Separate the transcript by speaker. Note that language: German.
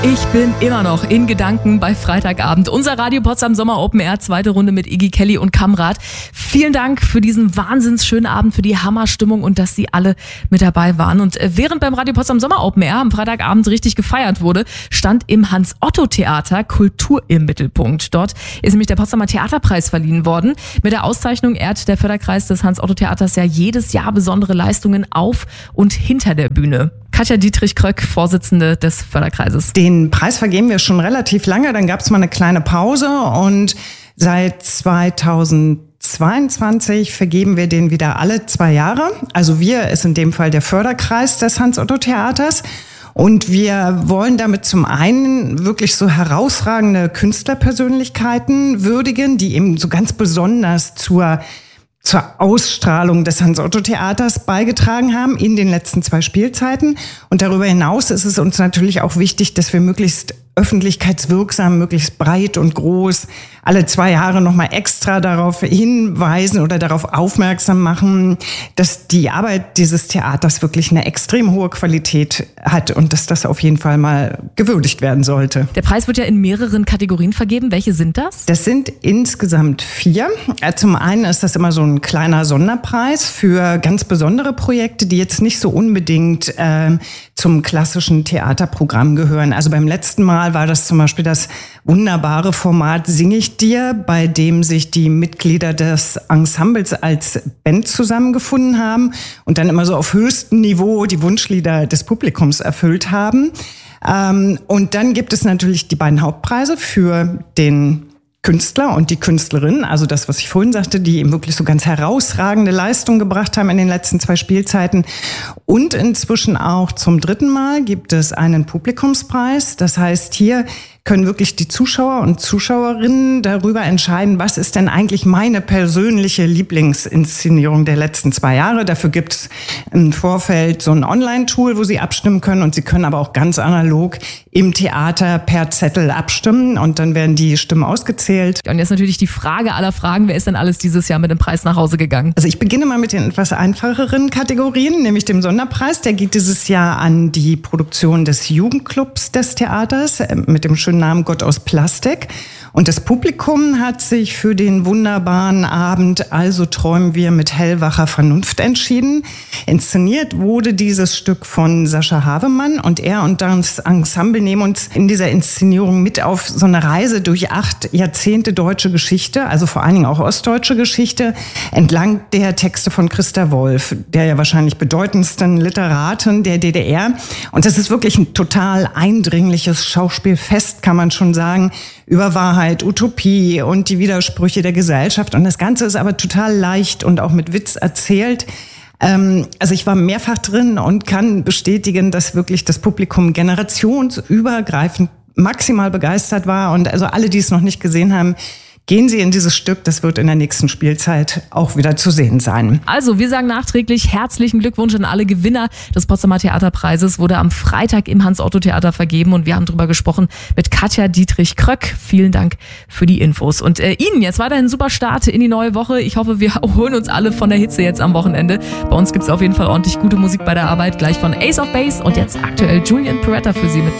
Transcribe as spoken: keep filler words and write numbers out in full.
Speaker 1: Ich bin immer noch in Gedanken bei Freitagabend. Unser Radio Potsdam Sommer Open Air, zweite Runde mit Iggy Kelly und Kamrat. Vielen Dank für diesen wahnsinns schönen Abend, für die Hammerstimmung und dass Sie alle mit dabei waren. Und während beim Radio Potsdam Sommer Open Air am Freitagabend richtig gefeiert wurde, stand im Hans-Otto-Theater Kultur im Mittelpunkt. Dort ist nämlich der Potsdamer Theaterpreis verliehen worden. Mit der Auszeichnung ehrt der Förderkreis des Hans-Otto-Theaters ja jedes Jahr besondere Leistungen auf und hinter der Bühne. Katja Dietrich-Kröck, Vorsitzende des Förderkreises.
Speaker 2: Den Preis vergeben wir schon relativ lange, dann gab es mal eine kleine Pause und seit zweitausendzweiundzwanzig vergeben wir den wieder alle zwei Jahre. Also wir ist in dem Fall der Förderkreis des Hans-Otto-Theaters. Und wir wollen damit zum einen wirklich so herausragende Künstlerpersönlichkeiten würdigen, die eben so ganz besonders zur zur Ausstrahlung des Hans-Otto-Theaters beigetragen haben in den letzten zwei Spielzeiten. Und darüber hinaus ist es uns natürlich auch wichtig, dass wir möglichst öffentlichkeitswirksam, möglichst breit und groß alle zwei Jahre nochmal extra darauf hinweisen oder darauf aufmerksam machen, dass die Arbeit dieses Theaters wirklich eine extrem hohe Qualität hat und dass das auf jeden Fall mal gewürdigt werden sollte.
Speaker 1: Der Preis wird ja in mehreren Kategorien vergeben. Welche sind das?
Speaker 2: Das sind insgesamt vier. Zum einen ist das immer so ein kleiner Sonderpreis für ganz besondere Projekte, die jetzt nicht so unbedingt äh, zum klassischen Theaterprogramm gehören. Also beim letzten Mal war das zum Beispiel das wunderbare Format Sing ich dir, bei dem sich die Mitglieder des Ensembles als Band zusammengefunden haben und dann immer so auf höchstem Niveau die Wunschlieder des Publikums erfüllt haben. Und dann gibt es natürlich die beiden Hauptpreise für den Künstler und die Künstlerin, also das, was ich vorhin sagte, die eben wirklich so ganz herausragende Leistungen gebracht haben in den letzten zwei Spielzeiten. Und inzwischen auch zum dritten Mal gibt es einen Publikumspreis. Das heißt, hier können wirklich die Zuschauer und Zuschauerinnen darüber entscheiden, was ist denn eigentlich meine persönliche Lieblingsinszenierung der letzten zwei Jahre. Dafür gibt es im Vorfeld so ein Online-Tool, wo sie abstimmen können. Und sie können aber auch ganz analog im Theater per Zettel abstimmen. Und dann werden die Stimmen ausgezählt.
Speaker 1: Und jetzt natürlich die Frage aller Fragen. Wer ist denn alles dieses Jahr mit dem Preis nach Hause gegangen?
Speaker 2: Also ich beginne mal mit den etwas einfacheren Kategorien, nämlich dem Sonderpreis. Der geht dieses Jahr an die Produktion des Jugendclubs des Theaters mit dem schönen Namen Gott aus Plastik. Und das Publikum hat sich für den wunderbaren Abend Also träumen wir mit hellwacher Vernunft entschieden. Inszeniert wurde dieses Stück von Sascha Havemann und er und das Ensemble nehmen uns in dieser Inszenierung mit auf so eine Reise durch acht Jahrzehnte deutsche Geschichte, also vor allen Dingen auch ostdeutsche Geschichte, entlang der Texte von Christa Wolf, der ja wahrscheinlich bedeutendsten Literatin der D D R. Und das ist wirklich ein total eindringliches Schauspielfest, kann man schon sagen, über Wahrheit, Utopie und die Widersprüche der Gesellschaft. Und das Ganze ist aber total leicht und auch mit Witz erzählt. Ähm, also ich war mehrfach drin und kann bestätigen, dass wirklich das Publikum generationsübergreifend maximal begeistert war. Und also alle, die es noch nicht gesehen haben, gehen Sie in dieses Stück, das wird in der nächsten Spielzeit auch wieder zu sehen sein.
Speaker 1: Also, wir sagen nachträglich herzlichen Glückwunsch an alle Gewinner des Potsdamer Theaterpreises. Wurde am Freitag im Hans-Otto-Theater vergeben und wir haben drüber gesprochen mit Katja Dietrich-Kröck. Vielen Dank für die Infos. Und äh, Ihnen jetzt weiterhin super Start in die neue Woche. Ich hoffe, wir holen uns alle von der Hitze jetzt am Wochenende. Bei uns gibt es auf jeden Fall ordentlich gute Musik bei der Arbeit. Gleich von Ace of Base und jetzt aktuell Julian Peretta für Sie mit